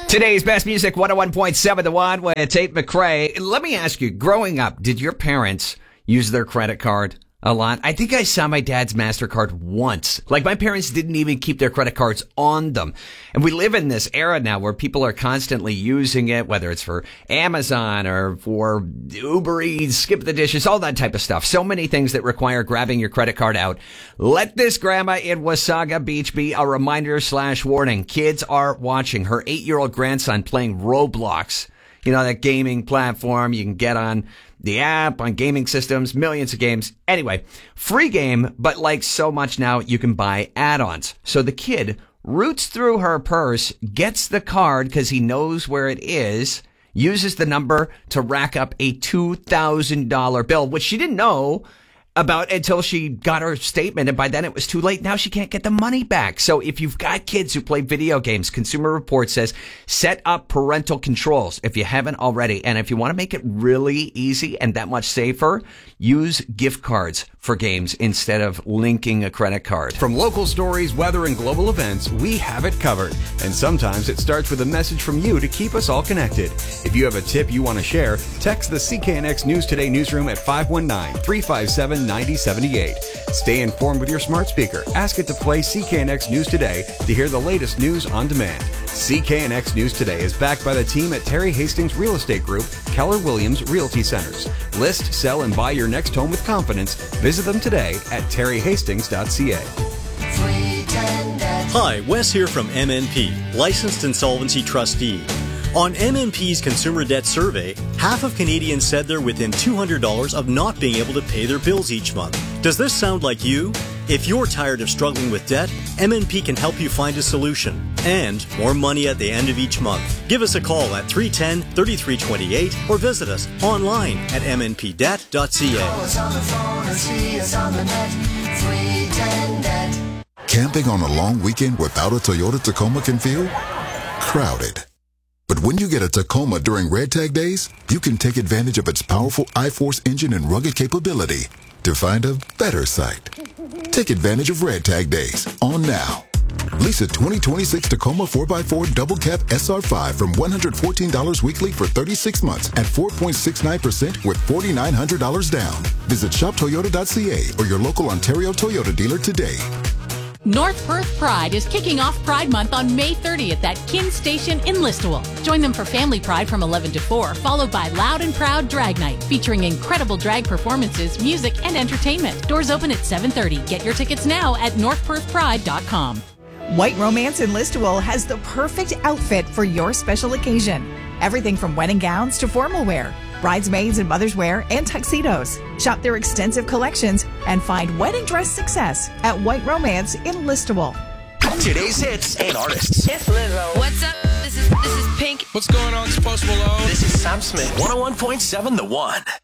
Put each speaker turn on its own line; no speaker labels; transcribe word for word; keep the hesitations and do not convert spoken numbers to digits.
Today's best music, one oh one point seven The One with Tate McRae. Let me ask you, growing up, did your parents use their credit card a lot? I think I saw my dad's MasterCard once. Like, my parents didn't even keep their credit cards on them. And we live in this era now where people are constantly using it, whether it's for Amazon or for Uber Eats, Skip the Dishes, all that type of stuff. So many things that require grabbing your credit card out. Let this grandma in Wasaga Beach be a reminder slash warning. Kids are watching. Her eight-year-old grandson playing Roblox. You know, that gaming platform you can get on the app, on gaming systems, millions of games. Anyway, free game, but like so much now, you can buy add-ons. So the kid roots through her purse, gets the card because he knows where it is, uses the number to rack up a two thousand dollars bill, which she didn't know about until she got her statement, and by then it was too late. Now she can't get the money back. So if you've got kids who play video games, Consumer Report says set up parental controls if you haven't already. And if you want to make it really easy and that much safer, use gift cards for games instead of linking a credit card.
From local stories, weather, and global events, we have it covered. And sometimes it starts with a message from you to keep us all connected. If you have a tip you want to share, text the C K N X News Today newsroom at five one nine, three five seven, nine oh seven eight. Stay informed with your smart speaker. Ask it to play C K N X News Today to hear the latest news on demand. C K N X News Today is backed by the team at Terry Hastings Real Estate Group, Keller Williams Realty Centers. List, sell, and buy your next home with confidence. Visit them today at terry hastings dot c a.
Hi, Wes here from M N P, Licensed Insolvency Trustee. On M N P's Consumer Debt Survey, half of Canadians said they're within two hundred dollars of not being able to pay their bills each month. Does this sound like you? If you're tired of struggling with debt, M N P can help you find a solution and more money at the end of each month. Give us a call at three one zero, three three two eight or visit us online at m n p debt dot c a.
Camping on a long weekend without a Toyota Tacoma can feel crowded. But when you get a Tacoma during Red Tag Days, you can take advantage of its powerful I-Force engine and rugged capability to find a better site. Take advantage of Red Tag Days on now. Lease a twenty twenty-six Tacoma four by four Double Cab S R five from one hundred fourteen dollars weekly for thirty-six months at four point six nine percent with four thousand nine hundred dollars down. Visit shop toyota dot c a or your local Ontario Toyota dealer today.
North Perth Pride is kicking off Pride Month on May thirtieth at Kin Station in Listowel. Join them for Family Pride from eleven to four, followed by Loud and Proud Drag Night, featuring incredible drag performances, music, and entertainment. Doors open at seven thirty. Get your tickets now at north perth pride dot com.
White Romance in Listowel has the perfect outfit for your special occasion. Everything from wedding gowns to formal wear, bridesmaids and mother's wear, and tuxedos. Shop their extensive collections and find wedding dress success at White Romance in Listowel.
Today's hits and artists.
It's Lizzo.
What's up? This is this is Pink.
What's going on? It's Post Malone.
This is Sam Smith. one oh one point seven The One.